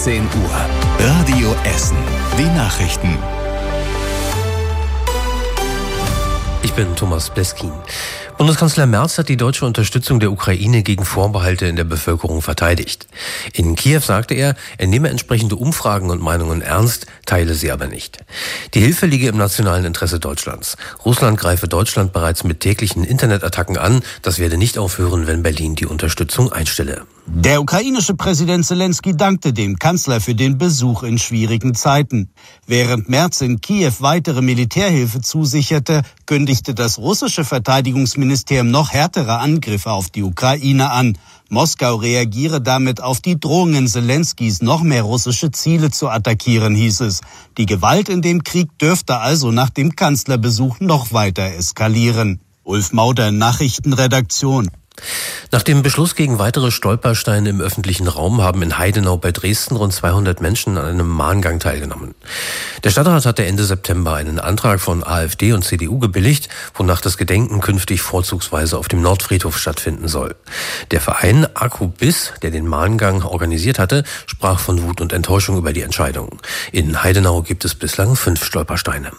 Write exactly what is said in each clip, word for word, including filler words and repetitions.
achtzehn Uhr. Radio Essen. Die Nachrichten. Ich bin Thomas Bleskin. Bundeskanzler Merz hat die deutsche Unterstützung der Ukraine gegen Vorbehalte in der Bevölkerung verteidigt. In Kiew sagte er, er nehme entsprechende Umfragen und Meinungen ernst, teile sie aber nicht. Die Hilfe liege im nationalen Interesse Deutschlands. Russland greife Deutschland bereits mit täglichen Internetattacken an. Das werde nicht aufhören, wenn Berlin die Unterstützung einstelle. Der ukrainische Präsident Zelensky dankte dem Kanzler für den Besuch in schwierigen Zeiten. Während Merz in Kiew weitere Militärhilfe zusicherte, kündigte das russische Verteidigungsministerium noch härtere Angriffe auf die Ukraine an. Moskau reagiere damit auf die Drohungen Zelenskys, noch mehr russische Ziele zu attackieren, hieß es. Die Gewalt in dem Krieg dürfte also nach dem Kanzlerbesuch noch weiter eskalieren. Ulf Mauder, Nachrichtenredaktion. Nach dem Beschluss gegen weitere Stolpersteine im öffentlichen Raum haben in Heidenau bei Dresden rund zweihundert Menschen an einem Mahngang teilgenommen. Der Stadtrat hatte Ende September einen Antrag von AfD und C D U gebilligt, wonach das Gedenken künftig vorzugsweise auf dem Nordfriedhof stattfinden soll. Der Verein Akku-Bis, der den Mahngang organisiert hatte, sprach von Wut und Enttäuschung über die Entscheidung. In Heidenau gibt es bislang fünf Stolpersteine.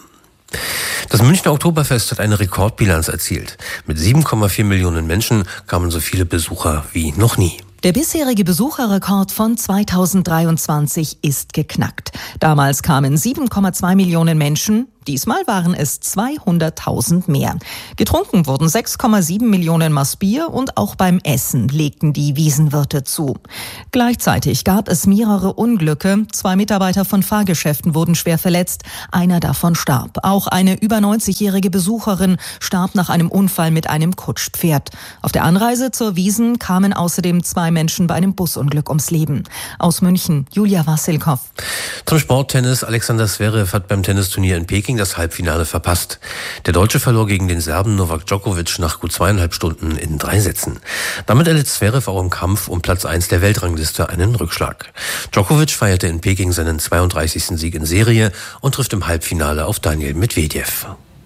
Das Münchner Oktoberfest hat eine Rekordbilanz erzielt. Mit sieben Komma vier Millionen Menschen kamen so viele Besucher wie noch nie. Der bisherige Besucherrekord von zweitausenddreiundzwanzig ist geknackt. Damals kamen sieben Komma zwei Millionen Menschen. Diesmal waren es zweihunderttausend mehr. Getrunken wurden sechs Komma sieben Millionen Maß Bier und auch beim Essen legten die Wiesenwirte zu. Gleichzeitig gab es mehrere Unglücke. Zwei Mitarbeiter von Fahrgeschäften wurden schwer verletzt. Einer davon starb. Auch eine über neunzigjährige Besucherin starb nach einem Unfall mit einem Kutschpferd. Auf der Anreise zur Wiesn kamen außerdem zwei Menschen bei einem Busunglück ums Leben. Aus München, Julia Wassilkow. Zum Sporttennis. Alexander Zverev hat beim Tennisturnier in Peking das Halbfinale verpasst. Der Deutsche verlor gegen den Serben Novak Djokovic nach gut zweieinhalb Stunden in drei Sätzen. Damit erlitt Zverev auch im Kampf um Platz eins der Weltrangliste einen Rückschlag. Djokovic feierte in Peking seinen zweiunddreißigsten Sieg in Serie und trifft im Halbfinale auf Daniil Medvedev.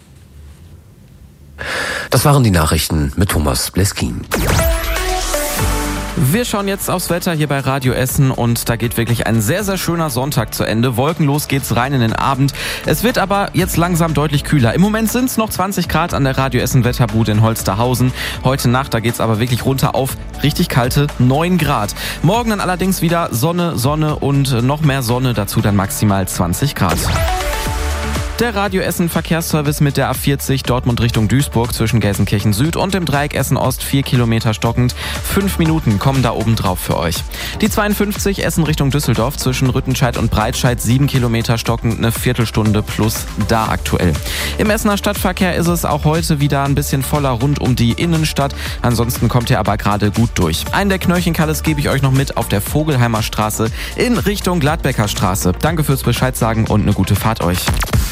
Das waren die Nachrichten mit Thomas Bleskin. Wir schauen jetzt aufs Wetter hier bei Radio Essen und da geht wirklich ein sehr, sehr schöner Sonntag zu Ende. Wolkenlos geht's rein in den Abend. Es wird aber jetzt langsam deutlich kühler. Im Moment sind es noch zwanzig Grad an der Radio Essen Wetterbude in Holsterhausen. Heute Nacht, da geht's aber wirklich runter auf richtig kalte neun Grad. Morgen dann allerdings wieder Sonne, Sonne und noch mehr Sonne, dazu dann maximal zwanzig Grad. Der Radio Essen Verkehrsservice mit der A vierzig Dortmund Richtung Duisburg zwischen Gelsenkirchen Süd und dem Dreieck Essen Ost, vier Kilometer stockend. Fünf Minuten kommen da oben drauf für euch. Die zweiundfünfzig Essen Richtung Düsseldorf zwischen Rüttenscheid und Breitscheid, sieben Kilometer stockend, eine Viertelstunde plus da aktuell. Im Essener Stadtverkehr ist es auch heute wieder ein bisschen voller rund um die Innenstadt. Ansonsten kommt ihr aber gerade gut durch. Einen der Knöllchenkalles gebe ich euch noch mit auf der Vogelheimer Straße in Richtung Gladbecker Straße. Danke fürs Bescheid sagen und eine gute Fahrt euch.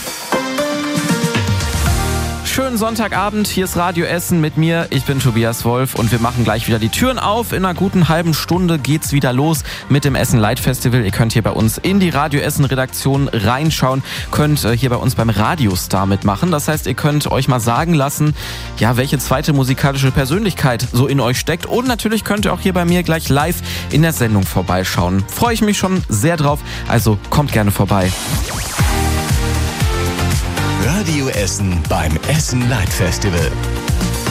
Schönen Sonntagabend, hier ist Radio Essen mit mir, ich bin Tobias Wolf und wir machen gleich wieder die Türen auf. In einer guten halben Stunde geht's wieder los mit dem Essen Light Festival. Ihr könnt hier bei uns in die Radio Essen Redaktion reinschauen, könnt hier bei uns beim Radiostar mitmachen. Das heißt, ihr könnt euch mal sagen lassen, ja, welche zweite musikalische Persönlichkeit so in euch steckt. Und natürlich könnt ihr auch hier bei mir gleich live in der Sendung vorbeischauen. Freue ich mich schon sehr drauf, also kommt gerne vorbei. Radio Essen beim Essen Light Festival.